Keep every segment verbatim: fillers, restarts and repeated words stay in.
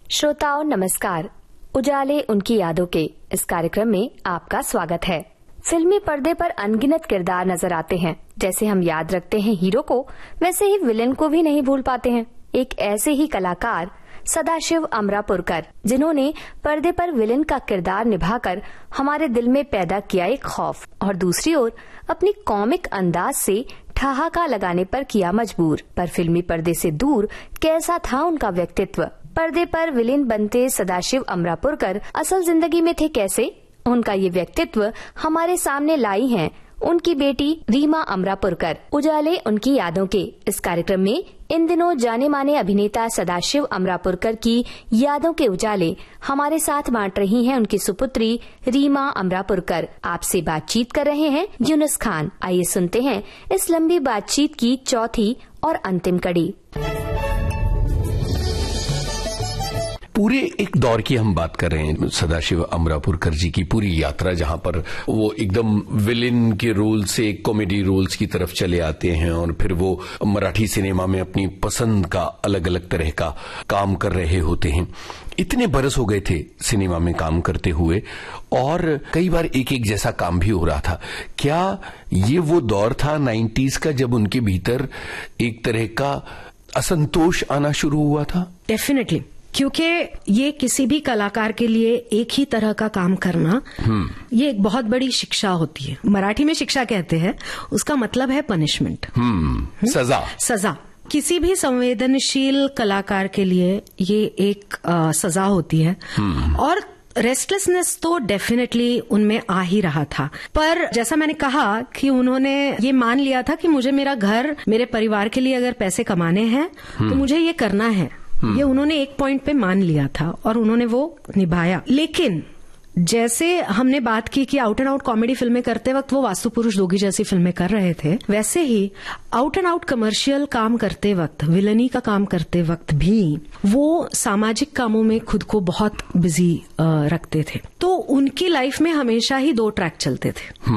श्रोताओं नमस्कार। उजाले उनकी यादों के इस कार्यक्रम में आपका स्वागत है। फिल्मी पर्दे पर अनगिनत किरदार नजर आते हैं। जैसे हम याद रखते हैं हीरो को, वैसे ही विलेन को भी नहीं भूल पाते हैं। एक ऐसे ही कलाकार सदाशिव अमरापुरकर, जिन्होंने पर्दे पर विलेन का किरदार निभाकर हमारे दिल में पैदा किया एक खौफ, और दूसरी ओर अपनी कॉमिक अंदाज से ठहाका लगाने पर किया मजबूर। पर फिल्मी पर्दे से दूर कैसा था उनका व्यक्तित्व? पर्दे पर विलेन बनते सदाशिव अमरापुरकर असल जिंदगी में थे कैसे? उनका ये व्यक्तित्व हमारे सामने लाई हैं उनकी बेटी रीमा अमरापुरकर। उजाले उनकी यादों के इस कार्यक्रम में इन दिनों जाने माने अभिनेता सदाशिव अमरापुरकर की यादों के उजाले हमारे साथ बांट रही हैं उनकी सुपुत्री रीमा अमरापुरकर। आपसे बातचीत कर रहे हैं यूनुस खान। आइए सुनते हैं इस लंबी बातचीत की चौथी और अंतिम कड़ी। पूरे एक दौर की हम बात कर रहे हैं, सदाशिव अमरापुरकर जी की पूरी यात्रा, जहां पर वो एकदम विलेन के रोल से कॉमेडी रोल्स की तरफ चले आते हैं और फिर वो मराठी सिनेमा में अपनी पसंद का अलग अलग तरह का काम कर रहे होते हैं। इतने बरस हो गए थे सिनेमा में काम करते हुए और कई बार एक एक जैसा काम भी हो रहा था। क्या ये वो दौर था नाइन्टीज का जब उनके भीतर एक तरह का असंतोष आना शुरू हुआ था? डेफिनेटली, क्योंकि ये किसी भी कलाकार के लिए एक ही तरह का काम करना ये एक बहुत बड़ी शिक्षा होती है। मराठी में शिक्षा कहते हैं, उसका मतलब है पनिशमेंट, सजा। सजा किसी भी संवेदनशील कलाकार के लिए ये एक आ, सजा होती है। और रेस्टलेसनेस तो डेफिनेटली उनमें आ ही रहा था। पर जैसा मैंने कहा कि उन्होंने ये मान लिया था कि मुझे मेरा घर, मेरे परिवार के लिए अगर पैसे कमाने हैं तो मुझे ये करना है। ये उन्होंने एक पॉइंट पे मान लिया था और उन्होंने वो निभाया। लेकिन जैसे हमने बात की कि आउट एंड आउट कॉमेडी फिल्में करते वक्त वो वास्तु पुरुष दोगी जैसी फिल्में कर रहे थे, वैसे ही आउट एंड आउट कमर्शियल काम करते वक्त, विलनी का काम करते वक्त भी वो सामाजिक कामों में खुद को बहुत बिजी रखते थे। तो उनकी लाइफ में हमेशा ही दो ट्रैक चलते थे।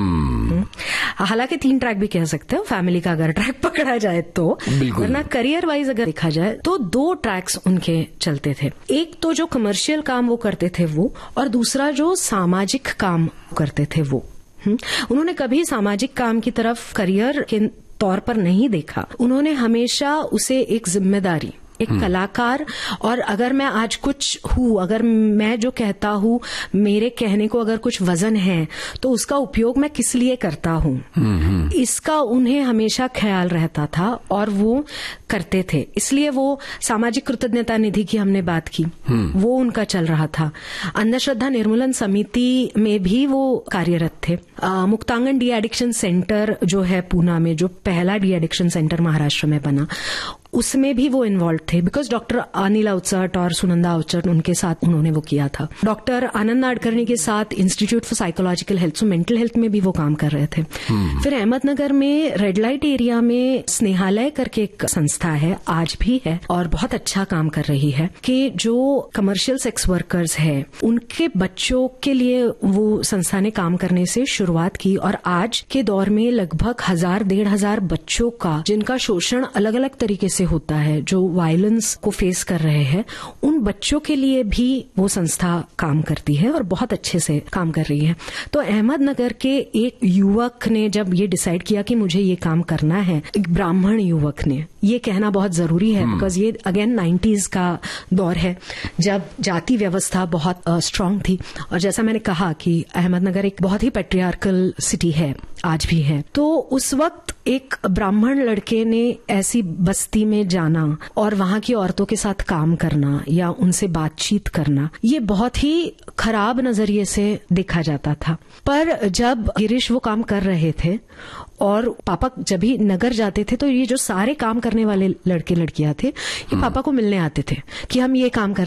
हालांकि तीन ट्रैक भी कह सकते हो, फैमिली का अगर ट्रैक पकड़ा जाए तो, वरना करियर वाइज अगर देखा जाए तो दो ट्रैक्स उनके चलते थे। एक तो जो कमर्शियल काम वो करते थे वो, और दूसरा जो सामाजिक काम करते थे वो। उन्होंने कभी सामाजिक काम की तरफ करियर के तौर पर नहीं देखा। उन्होंने हमेशा उसे एक जिम्मेदारी, एक कलाकार, और अगर मैं आज कुछ हूँ, अगर मैं जो कहता हूँ, मेरे कहने को अगर कुछ वजन है तो उसका उपयोग मैं किस लिए करता हूँ, इसका उन्हें हमेशा ख्याल रहता था और वो करते थे। इसलिए वो सामाजिक कृतज्ञता निधि की हमने बात की, वो उनका चल रहा था। अंधश्रद्धा निर्मूलन समिति में भी वो कार्यरत थे। आ, मुक्तांगन डी एडिक्शन सेंटर जो है पूना में, जो पहला डी एडिक्शन सेंटर महाराष्ट्र में बना, उसमें भी वो इन्वॉल्व थे। बिकॉज डॉक्टर अनिल अवचट और सुनंदा अवचट, उनके साथ उन्होंने वो किया था। डॉक्टर आनंद नाडकर्णी के साथ institute for psychological health, so mental health में भी वो काम कर रहे थे। फिर अहमदनगर में रेड लाइट एरिया में स्नेहालय करके एक संस्था है, आज भी है, और बहुत अच्छा काम कर रही है, कि जो कमर्शियल सेक्स वर्कर्स है उनके बच्चों के लिए वो संस्था ने काम करने से शुरुआत की। और आज के दौर में लगभग हजार डेढ़ हजार बच्चों का, जिनका शोषण अलग अलग तरीके से होता है, जो वायलेंस को फेस कर रहे हैं, उन बच्चों के लिए भी वो संस्था काम करती है और बहुत अच्छे से काम कर रही है। तो अहमदनगर के एक युवक ने जब ये डिसाइड किया कि मुझे ये काम करना है, एक ब्राह्मण युवक ने, ये कहना बहुत जरूरी है बिकॉज ये अगेन नाइन्टीज का दौर है जब जाति व्यवस्था बहुत स्ट्रांग थी। और जैसा मैंने कहा कि अहमदनगर एक बहुत ही पैट्रियार्कल सिटी है, आज भी है। तो उस वक्त एक ब्राह्मण लड़के ने ऐसी बस्ती में जाना और वहां की औरतों के साथ काम करना या उनसे बातचीत करना, ये बहुत ही खराब नजरिए से देखा जाता था। पर जब गिरीश वो काम कर रहे थे और पापा जब भी नगर जाते थे तो ये जो सारे काम करने वाले लड़के लड़कियां थे, ये पापा को मिलने आते थे कि हम ये काम कर